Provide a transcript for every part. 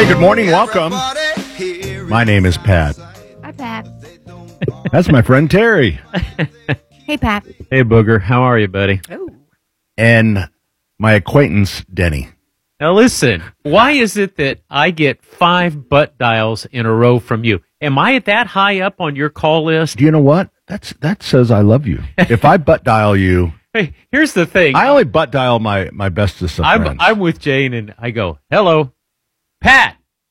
good morning. Welcome. My name is Pat. Hi, Pat. That's my friend Terry. Hey, Pat. Hey, Booger. How are you, buddy? Oh. And my acquaintance, Denny. Now, listen. Why is it that I get 5 butt dials in a row from you? Am I that high up on your call list? Do you know what? That says I love you. If I butt dial you, Hey, here's the thing. I only butt dial my bestest of friends. I'm with Jane, and I go, hello, Pat.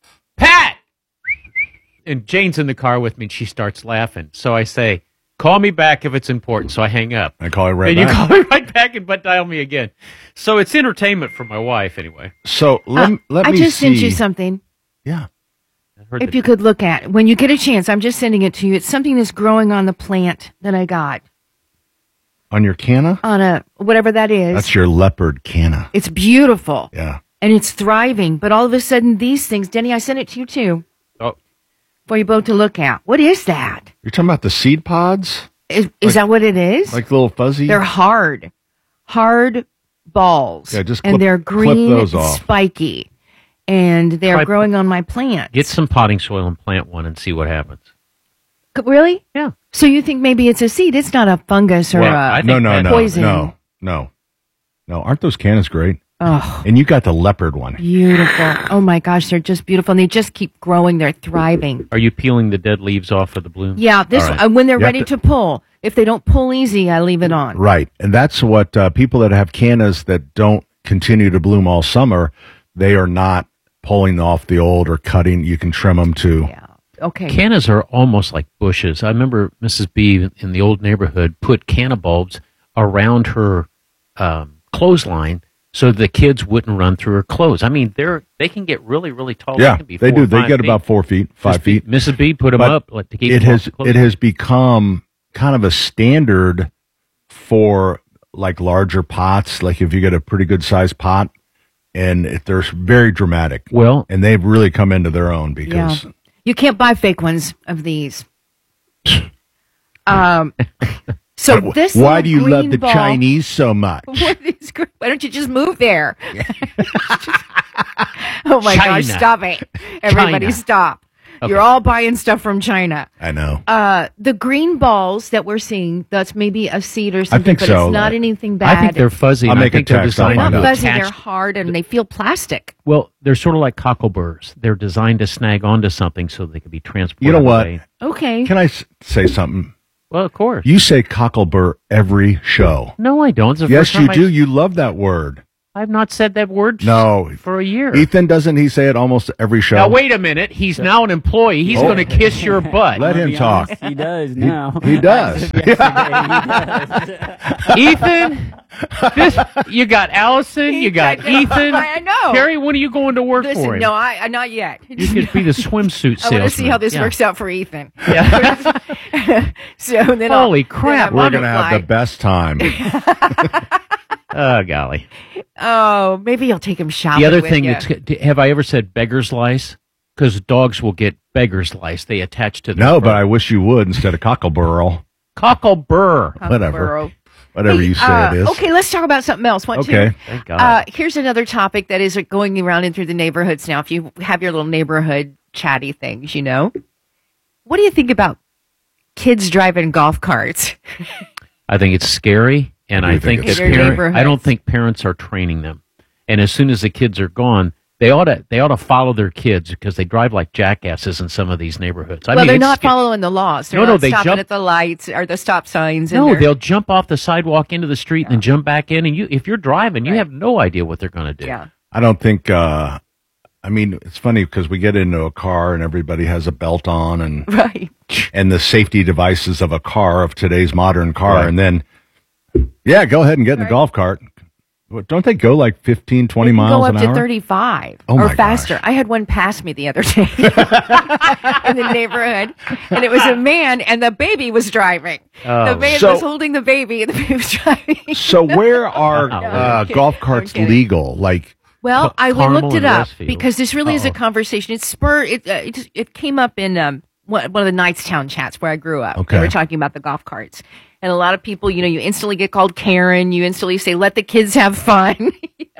And Jane's in the car with me, and she starts laughing. So I say, call me back if it's important. So I hang up. I call you right and back. you call me right back and butt dial me again. So it's entertainment for my wife, anyway. So let me I just see. sent you something. Yeah. I heard If you could look at it. When you get a chance, I'm just sending it to you. It's something that's growing on the plant that I got. On your canna? On a, whatever that is. That's your leopard canna. It's beautiful. Yeah. And it's thriving. But all of a sudden, these things, Denny, I sent it to you too. Oh, For you both to look at. What is that? You're talking about the seed pods? Is that what it is? Like little fuzzy? They're hard balls. Yeah, just and they're clip green those and off. spiky. And they're Try- growing on my plant. get some potting soil and plant one and see what happens. Really? Yeah. So you think maybe it's a seed? It's not a fungus or Well, a I think No. poison. No. Aren't those cannas great? Oh, And you got the leopard one. beautiful. Oh my gosh, they're just beautiful. And they just keep growing. They're thriving. Are you peeling the dead leaves off of the bloom? Yeah, this All right. when they're You have ready to- to pull. If they don't pull easy, I leave it on. Right. And that's what people that have cannas that don't continue to bloom all summer, they are not pulling off the old or cutting. You can trim them too. Yeah. Okay. Cannas are almost like bushes. I remember Mrs. B in the old neighborhood put canna bulbs around her clothesline so the kids wouldn't run through her clothes. I mean, they can get really, really tall. Yeah, can be they 4 do. or They 5 get feet. about 4 feet, 5 feet. Mrs. B put them But up like, to keep It them off has the clothesline. it has become kind of a standard for like larger pots. Like if you get a pretty good sized pot, and they're very dramatic. Well, And they've really come into their own because Yeah. You can't buy fake ones of these. So this. why little do you love green the ball- Chinese so much? What is great? Why don't you just move there? Oh my gosh! China. Stop it! Everybody, China. stop! Okay. You're all buying stuff from China. I know. The green balls that we're seeing, that's maybe a seed or something, think but so. it's not anything bad. I think they're fuzzy. I'll and make I a think they're text. I'll designed They're find not to out. fuzzy, they're attach. hard, and they feel plastic. Well, they're sort of like cockleburrs. They're designed to snag onto something so they can be transported. You know what? away. Okay. Can I say something? Well, of course. You say cocklebur every show. No, I don't. It's the Yes, first you time do. You love that word. I've not said that word No. for a year. Ethan, doesn't he say it almost every show? Now, wait a minute. He's now an employee. He's Oh. going to kiss your butt. Let him be talk. honest, he does now. He does. Ethan, you got Allison, you got I know. Ethan. I know. Terry, when are you going to work for Listen, him? no, I not yet. You could be the swimsuit I salesman. want to see how this Yeah. works out for Ethan. Yeah. So then Holy then crap. I'm We're on going to have fly. the best time. Oh, golly. Oh, maybe you'll take him shopping. The other with thing, you. have I ever said beggar's lice? Because dogs will get beggar's lice. They attach to the No, but I wish you would instead of cockleburl. Cockleburr. Whatever. Whatever you say it is. Okay, let's talk about something else. Want Okay. to? Thank God. Here's another topic that is going around in through the neighborhoods now. If you have your little neighborhood chatty things, you know, what do you think about kids driving golf carts? I think it's scary, and What do I you think think it's that scary? I Neighborhoods. don't think parents are training them. And as soon as the kids are gone, they ought to follow their kids because they drive like jackasses in some of these neighborhoods. Well, they're not following the laws. They're No, not they stopping jump- at the lights or the stop signs. and No, they're- they'll jump off the sidewalk into the street and then jump back in. And if you're driving, you Right. have no idea what they're going to do. Yeah. I don't think, I mean, it's funny because we get into a car and everybody has a belt on and, Right. and the safety devices of a car, of today's modern car. Right. And then, yeah, go ahead and get in the Right. golf cart. What, don't they go like 15, 20 They can miles go an up hour? to 35 Oh or my faster. gosh. I had one pass me the other day in the neighborhood, and it was a man, and the baby was driving. Oh. The man So- was holding the baby, and the baby was driving. So where are I'm kidding. golf carts I'm kidding. legal? Like, Well, I Carmel looked it and up Westfield. because this really is a Uh-oh. conversation. It came up in one of the Knightstown chats where I grew up. Okay. They were talking about the golf carts. And a lot of people, you instantly get called Karen. You instantly say, let the kids have fun.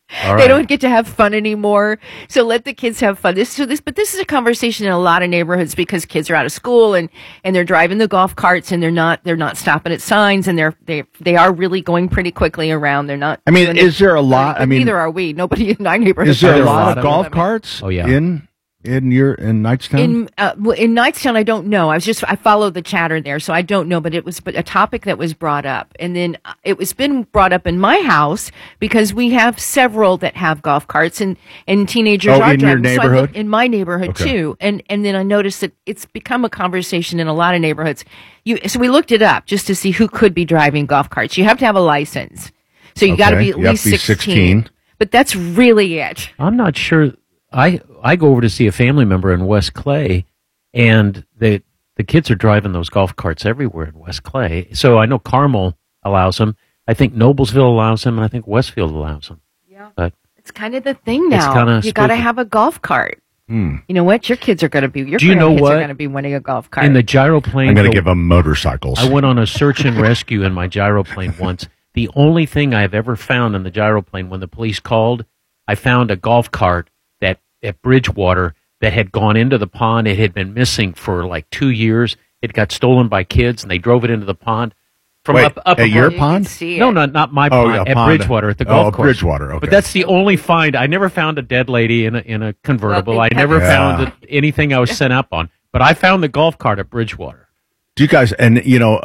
All They right. don't get to have fun anymore. So let the kids have fun. But this is a conversation in a lot of neighborhoods because kids are out of school and they're driving the golf carts and they're not stopping at signs and they are really going pretty quickly around. They're not. I mean, doing is there a lot? I mean, neither are we. Nobody in our neighborhood. is there a There's lot of golf limit. carts? Oh, yeah. in Knightstown? In Knightstown, I don't know. I followed the chatter there, so I don't know. But it was a topic that was brought up, and then it was been brought up in my house because we have several that have golf carts, and teenagers Oh, are in your driving. So I neighborhood? looked in my neighborhood Okay. too, and then I noticed that it's become a conversation in a lot of neighborhoods. So we looked it up just to see who could be driving golf carts. You have to have a license, so you got to Okay. be at You have least to be 16. But that's really it. I'm not sure. I go over to see a family member in West Clay, and the kids are driving those golf carts everywhere in West Clay. So I know Carmel allows them. I think Noblesville allows them, and I think Westfield allows them. Yeah. But It's kind of the thing It's now. kinda You got to spooky. have a golf cart. You know what? Your kids are going to be. Your Do you know grandkids what? are going to be winning a golf cart. in the gyroplane, I'm going to give them motorcycles. I went on a search and rescue in my gyroplane once. The only thing I've ever found in the gyroplane when the police called, I found a golf cart at Bridgewater that had gone into the pond. It had been missing for like 2 years. It got stolen by kids, and they drove it into the pond. From Wait, up at your You can pond? see No, it. not my Oh, pond. yeah, At pond. Bridgewater, at the golf Oh, course. Bridgewater, okay. But that's the only find. I never found a dead lady in a convertible. Well, I never Yeah. found anything I was sent up on. But I found the golf cart at Bridgewater. Do you guys, and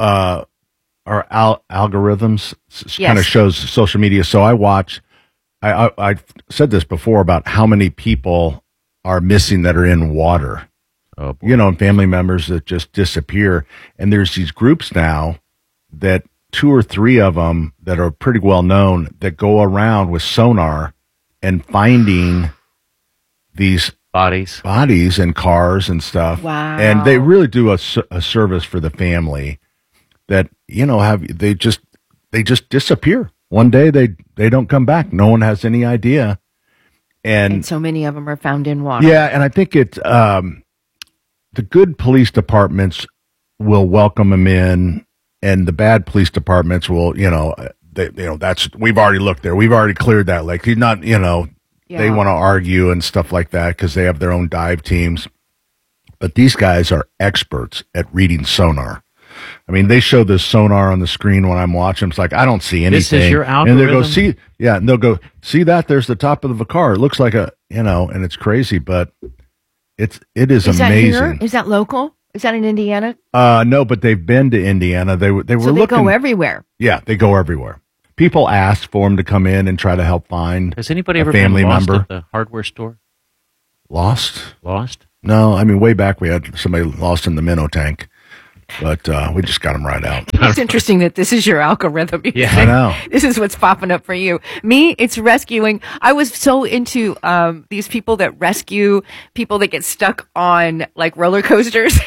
our algorithms Yes. kind of shows social media. So I watch, I've said this before about how many people are missing that are in water, Oh, boy. and family members that just disappear. And there's these groups now that 2 or 3 of them that are pretty well known that go around with sonar and finding these Bodies. bodies in cars and stuff. Wow. And they really do a service for the family that, they just disappear. One day they don't come back. No one has any idea. And so many of them are found in water. Yeah, and I think the good police departments will welcome them in, and the bad police departments will, that's we've already looked there, we've already cleared that lake. He's not, they want to argue and stuff like that because they have their own dive teams. But these guys are experts at reading sonar. I mean, they show this sonar on the screen when I'm watching. It's like, I don't see anything. This is your And they'll go, algorithm? and they'll go, see that? There's the top of the car. It looks like and it's crazy, but it is Is that amazing. here? Is that local? Is that in Indiana? No, but they've been to Indiana. They were So they looking. go everywhere. Yeah, they go everywhere. People ask for them to come in and try to help find Has anybody a ever family been lost member. at the hardware store? Lost? Lost? No, I mean, way back we had somebody lost in the minnow tank, but we just got them right out. It's interesting that this is your algorithm. Yeah. I know. This is what's popping up for you. Me, it's rescuing. I was so into these people that rescue people that get stuck on like roller coasters.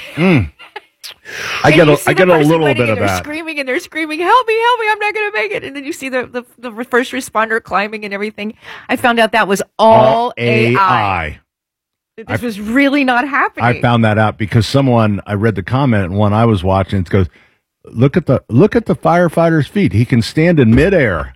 I get And you a, see I the get a person little waiting bit of and they're that. screaming and they're screaming, help me, I'm not going to make it. And then you see the first responder climbing and everything. I found out that was all AI. This was really not happening. I found that out because I read the comment and one I was watching. It goes, look at the firefighter's feet. He can stand in midair.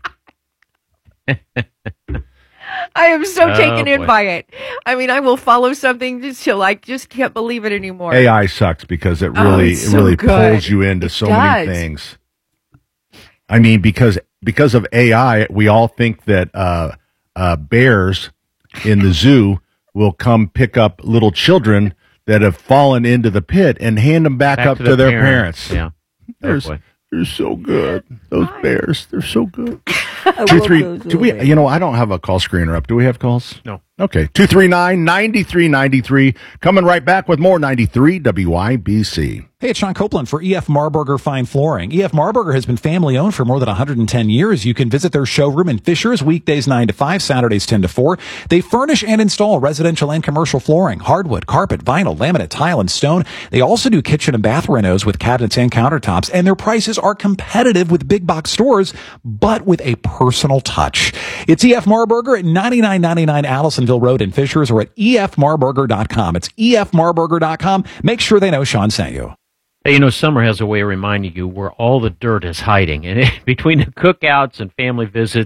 I am so taken in boy. by it. I mean, I will follow something just till I just can't believe it anymore. AI sucks because it Oh, really it's it so really good. pulls you into It so many does. things. I mean, because of AI, we all think that bears in the zoo will come pick up little children that have fallen into the pit and hand them back up to their parents. Yeah. They're, Oh, boy. they're so good. Those bears, they're so good. 2-3. Do we? I don't have a call screener up. Do we have calls? No. Okay. 239-9393. Coming right back with more 93 WIBC. Hey, it's Sean Copeland for EF Marburger Fine Flooring. EF Marburger has been family owned for more than 110 years. You can visit their showroom in Fishers weekdays 9 to 5, Saturdays 10 to 4. They furnish and install residential and commercial flooring, hardwood, carpet, vinyl, laminate, tile, and stone. They also do kitchen and bath renos with cabinets and countertops, and their prices are competitive with big box stores, but with a personal touch. It's EF Marburger at 9999 Allisonville Road in Fishers or at efmarburger.com. It's efmarburger.com. Make sure they know Sean sent you. Hey, summer has a way of reminding you where all the dirt is hiding. And between the cookouts and family visits,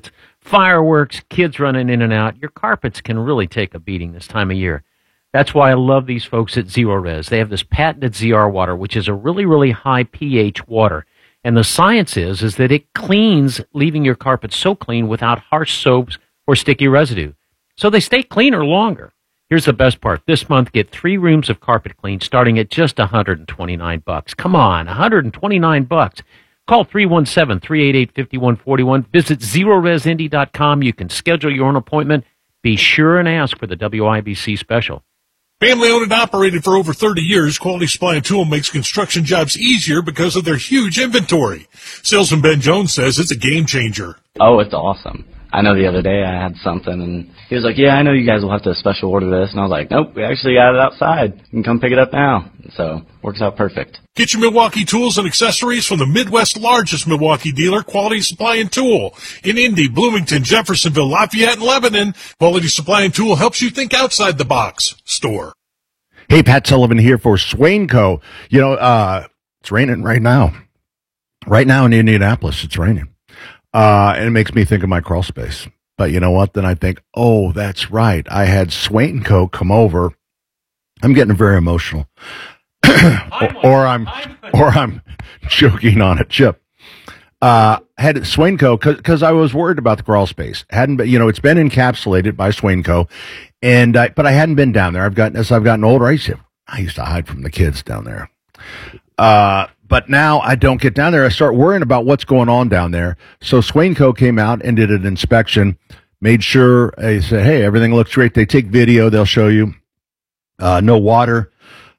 fireworks, kids running in and out. Your carpets can really take a beating this time of year. That's why I love these folks at Zero Res. They have this patented ZR water, which is a really, really high pH water. And the science is that it cleans, leaving your carpet so clean without harsh soaps or sticky residue. So they stay cleaner longer. Here's the best part. This month, get 3 rooms of carpet clean starting at just $129. Come on, $129. Call 317-388-5141. Visit ZeroResIndy.com. You can schedule your own appointment. Be sure and ask for the WIBC special. Family owned and operated for over 30 years, Quality Supply and Tool makes construction jobs easier because of their huge inventory. Salesman Ben Jones says it's a game changer. Oh, it's awesome. I know the other day I had something, and he was like, yeah, I know you guys will have to special order this. And I was like, nope, we actually got it outside. You can come pick it up now. So, works out perfect. Get your Milwaukee tools and accessories from the Midwest's largest Milwaukee dealer, Quality Supply and Tool. In Indy, Bloomington, Jeffersonville, Lafayette, and Lebanon, Quality Supply and Tool helps you think outside the box. Store. Hey, Pat Sullivan here for Swainco. You know, it's raining right now. Right now in Indianapolis, it's raining. And it makes me think of my crawl space. But you know what? Then I think, oh, that's right. I had Swainco come over. I'm getting very emotional. or I'm choking on a chip. Had Swainco because I was worried about the crawl space. Hadn't been, it's been encapsulated by Swainco, but I hadn't been down there. As I've gotten older, I used to hide from the kids down there. But now I don't get down there. I start worrying about what's going on down there. So Swainco came out and did an inspection, made sure, they said, hey, everything looks great. They take video. They'll show you, no water,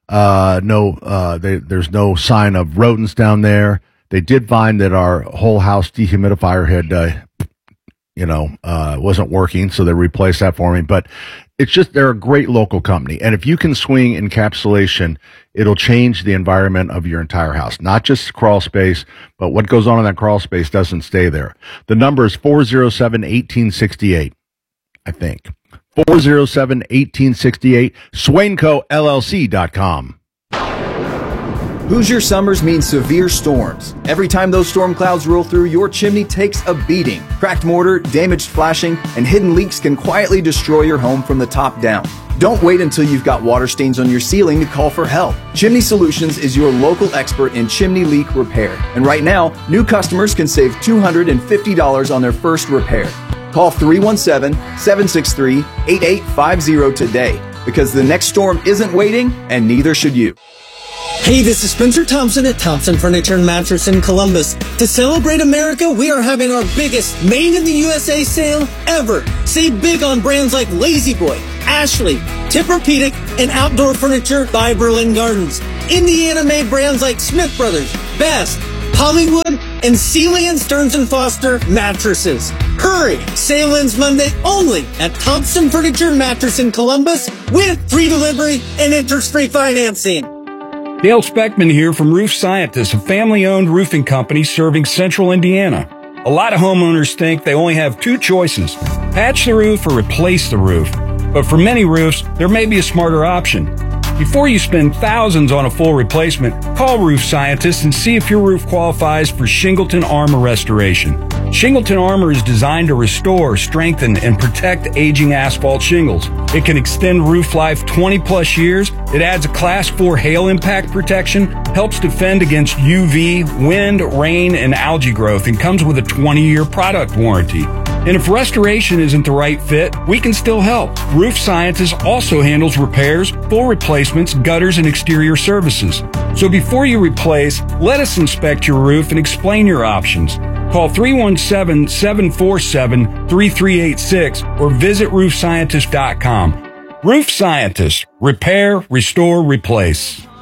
there's no sign of rodents down there. They did find that our whole house dehumidifier had, wasn't working. So they replaced that for me, but it's just, they're a great local company. And if you can swing encapsulation, it'll change the environment of your entire house, not just crawl space, but what goes on in that crawl space doesn't stay there. The number is 407-1868, I think. 407-1868, SwaincoLLC.com. Hoosier summers mean severe storms. Every time those storm clouds roll through, your chimney takes a beating. Cracked mortar, damaged flashing, and hidden leaks can quietly destroy your home from the top down. Don't wait until you've got water stains on your ceiling to call for help. Chimney Solutions is your local expert in chimney leak repair. And right now, new customers can save $250 on their first repair. Call 317-763-8850 today, because the next storm isn't waiting, and neither should you. Hey, this is Spencer Thompson at Thompson Furniture and Mattress in Columbus. To celebrate America, we are having our biggest Made in the USA sale ever. Save big on brands like Lazy Boy, Ashley, Tempur-Pedic, and outdoor furniture by Berlin Gardens. Indiana-made brands like Smith Brothers, Best, Hollywood, and Sealy and Stearns & Foster mattresses. Hurry! Sale ends Monday only at Thompson Furniture and Mattress in Columbus with free delivery and interest-free financing. Dale Speckman here from Roof Scientists, a family-owned roofing company serving central Indiana. A lot of homeowners think they only have 2 choices, patch the roof or replace the roof. But for many roofs, there may be a smarter option. Before you spend thousands on a full replacement, call Roof Scientists and see if your roof qualifies for Shingleton Armor Restoration. Shingleton Armor is designed to restore, strengthen, and protect aging asphalt shingles. It can extend roof life 20 plus years. It adds a Class 4 hail impact protection, helps defend against UV, wind, rain, and algae growth, and comes with a 20-year product warranty. And if restoration isn't the right fit, we can still help. Roof Scientists also handles repairs, full replacements, gutters, and exterior services. So before you replace, let us inspect your roof and explain your options. Call 317-747-3386 or visit roofscientist.com. Roof Scientists. Repair, restore, replace.